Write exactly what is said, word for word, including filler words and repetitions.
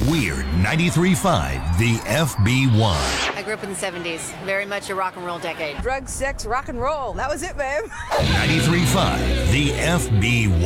We're ninety-three point five, the F B one. I grew up in the seventies. Very much a rock and roll decade. Drugs, sex, rock and roll. That was it, babe. ninety-three point five, the F B one.